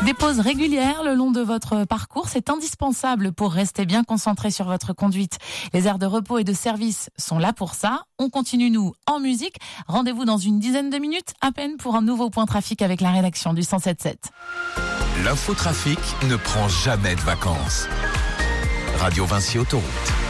Des pauses régulières le long de votre parcours, c'est indispensable pour rester bien concentré sur votre conduite. Les aires de repos et de service sont là pour ça. On continue, nous, en musique. Rendez-vous dans une dizaine de minutes à peine pour un nouveau point trafic avec la rédaction du 107.7. L'infotrafic ne prend jamais de vacances. Radio Vinci Autoroute.